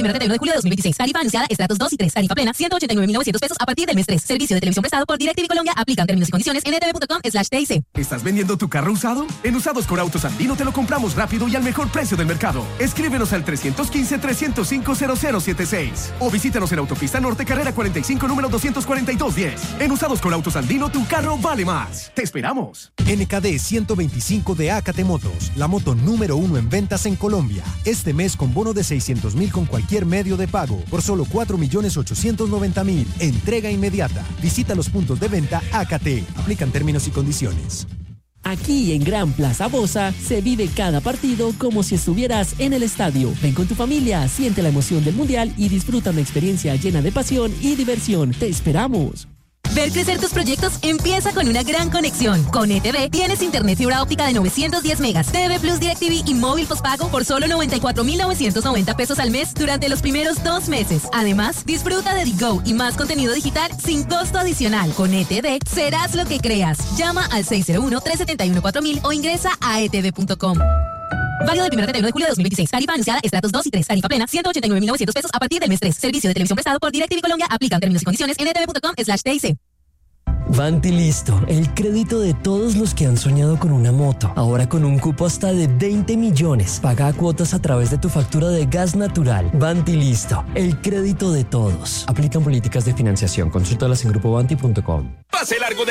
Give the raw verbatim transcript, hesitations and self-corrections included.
primero treinta y uno de julio de dos mil veintiséis. Tarifa anunciada estratos dos y tres. Tarifa plena ciento ochenta y nueve mil novecientos pesos a partir del mes tres. Servicio de televisión prestado por DirecTV Colombia. Aplican términos y condiciones en e t v punto com slash t i c. ¿Estás vendiendo tu carro usado? En Usados con Autos Andino te lo compramos rápido y al mejor precio del mercado. Escríbenos al tres uno cinco, tres cero cinco, cero cero siete seis o visítanos en Autopista Norte, carrera cuarenta y cinco, número doscientos cuarenta y dos diez. En Usados con Autos Andino, tu carro vale más. ¡Te esperamos! N K D ciento veinticinco de Acate Motos, la moto número uno en ventas en Colombia. Este mes con bono de seiscientos mil con cualquier medio de pago por solo cuatro millones ochocientos noventa mil. Entrega inmediata. Visita los puntos de venta Acate. Aplican términos y condiciones. Aquí en Gran Plaza Bosa se vive cada partido como si estuvieras en el estadio. Ven con tu familia, siente la emoción del Mundial y disfruta una experiencia llena de pasión y diversión. ¡Te esperamos! Ver crecer tus proyectos empieza con una gran conexión. Con E T V tienes internet fibra óptica de novecientos diez megas, T V Plus DirecTV y móvil postpago por solo noventa y cuatro mil novecientos noventa pesos al mes durante los primeros dos meses. Además, disfruta de Digo y más contenido digital sin costo adicional. Con E T V serás lo que creas. Llama al seis cero uno, tres siete uno, cuatro mil o ingresa a e t v punto com. Válido del primero treinta y uno de julio de dos mil veintiséis. Tarifa anunciada estratos dos y tres. Tarifa plena ciento ochenta y nueve mil novecientos pesos a partir del mes tres. Servicio de televisión prestado por DirecTV Colombia. Aplican términos y condiciones en e t v punto com slash t i c. Vanti Listo, el crédito de todos los que han soñado con una moto. Ahora con un cupo hasta de veinte millones. Paga cuotas a través de tu factura de gas natural. Vanti Listo, el crédito de todos. Aplican políticas de financiación. Consúltalas en grupo vanti punto com. Pase largo de